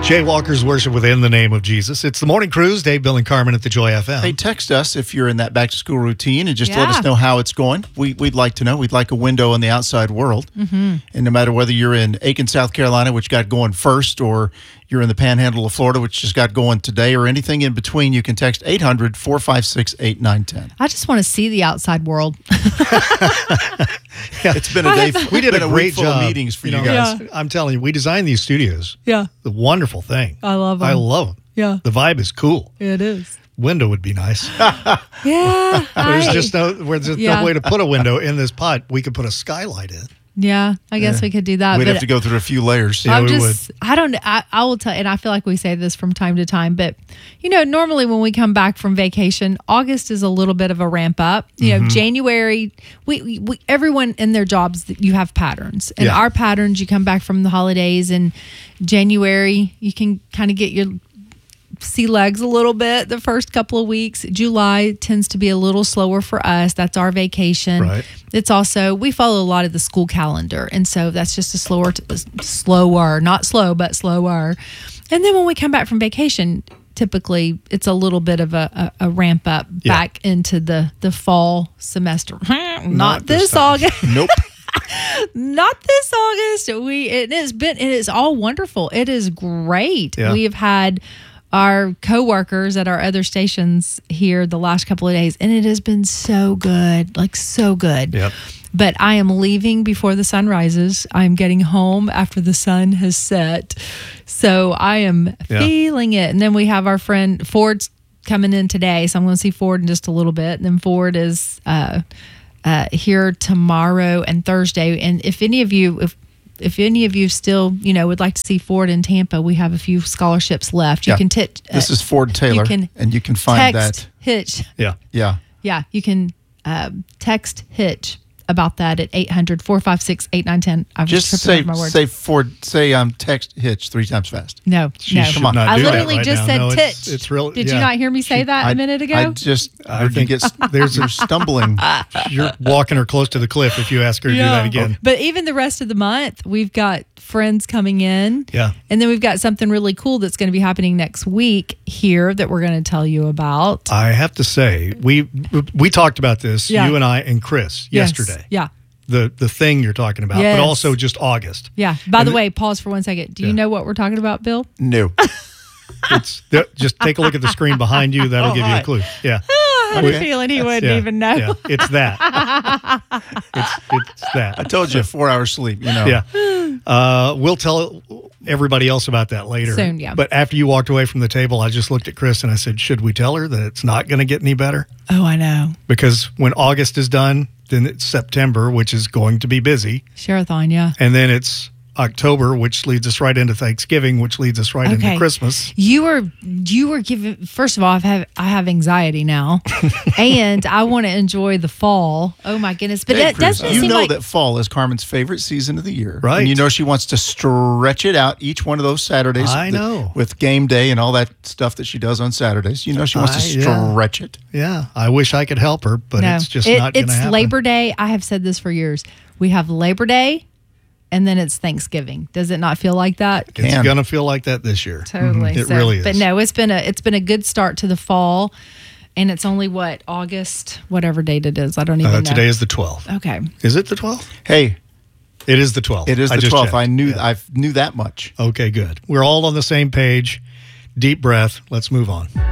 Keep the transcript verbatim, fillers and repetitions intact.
Jaywalkers worship within the name of Jesus. It's the Morning Cruise. Dave, Bill, and Carmen at the Joy F M. Hey, text us if you're in that back-to-school routine and just Yeah. let us know how it's going. We, we'd like to know. We'd like a window on the outside world. Mm-hmm. And no matter whether you're in Aiken, South Carolina, which got going first, or you're in the Panhandle of Florida, which just got going today, or anything in between, you can text eight hundred, four five six, eight nine one zero. I just want to see the outside world. Yeah, it's been a day. We did been a week great full job of meetings for you, know, guys. Yeah. I'm telling you, we designed these studios. Yeah. The wonderful thing. I love 'em. I love them. Yeah. The vibe is cool. It is. Window would be nice. Yeah. There's I- just no, there's just Yeah. no way to put a window in this pod. We could put a skylight in. Yeah, I guess Yeah. we could do that. We'd but have to go through a few layers. Yeah, I'm we just, I don't, I, I will tell, and I feel like we say this from time to time, but you know, normally when we come back from vacation, August is a little bit of a ramp up. You Mm-hmm. know, January, we, we, we, everyone in their jobs, you have patterns, and Yeah. our patterns, you come back from the holidays, and January, you can kind of get your sea legs a little bit the first couple of weeks. July tends to be a little slower for us. That's our vacation. Right. It's also, we follow a lot of the school calendar, and so that's just a slower, slower, not slow, but slower. And then when we come back from vacation, typically it's a little bit of a, a, a ramp up Yeah. back into the the fall semester. Not, Not this this time. August. Nope. Not this August. We it has been it is all wonderful. It is great. Yeah. We have had our coworkers at our other stations here the last couple of days, and it has been so good, like so good. Yep. But I am leaving before the sun rises. I'm getting home after the sun has set. So I am Yeah. feeling it. And then we have our friend Ford's coming in today. So I'm going to see Ford in just a little bit. And then Ford is uh, uh, here tomorrow and Thursday. And if any of you, if if any of you still, you know, would like to see Ford in Tampa, we have a few scholarships left. You Yeah. can tit. This is Ford Taylor, you can and you can find text that. Hitch. Yeah. Yeah. Yeah, you can um, text Hitch about that at eight hundred, four five six, eight nine one zero. I was Just tripping say over my words. say Ford say um text Hitch three times fast. no, She no. should Come on. not I do that literally right just now. said No, Titch. It's, it's real. Did yeah. you not hear me say that I- a minute ago? I just I I think think- it's there's there's a- are stumbling. You're walking her close to the cliff if you ask her to do that again. But even the rest of the month, we've got friends coming in. Yeah. And then we've got something really cool that's going to be happening next week here that we're going to tell you about. I have to say, we we talked about this, Yeah. you and I and Chris, Yes. yesterday. Yeah. The the thing you're talking about, Yes. but also just August. Yeah. By And the th- way, pause for one second. Do you Yeah. know what we're talking about, Bill? No. It's th- just take a look at the screen behind you. That'll Oh, give you a hi. clue. Yeah. I had Okay. a feeling he wouldn't yeah. even know. Yeah. It's that. it's it's I that. told you four hours sleep, you know. Yeah. Uh, we'll tell everybody else about that later. Soon, yeah. But after you walked away from the table, I just looked at Chris and I said, should we tell her that it's not going to get any better? Oh, I know. Because when August is done, then it's September, which is going to be busy. Sherathon, yeah. And then it's October, which leads us right into Thanksgiving, which leads us right Okay. into Christmas. You were you were giving. First of all, I have I have anxiety now, and I want to enjoy the fall. Oh my goodness! But Hey, that Chris, doesn't you seem know like that fall is Carmen's favorite season of the year. Right. And you know she wants to stretch it out each one of those Saturdays. I with- know. With game day and all that stuff that she does on Saturdays. You know she wants I- to yeah. stretch it. Yeah, I wish I could help her, but no. it's just It- not going to It's happen. Labor Day. I have said this for years. We have Labor Day, and then it's Thanksgiving. Does it not feel like that? It's Can. going to feel like that this year. Totally. It So- really is. But no, it's been a it's been a good start to the fall, and it's only what August, whatever date it is. I don't even Uh, know. today is the twelfth. Okay. Is it the twelfth? Hey, It is the twelfth. it is I the just twelfth. checked. I knew Yeah. I knew that much. Okay, good. We're all on the same page. Deep breath. Let's move on.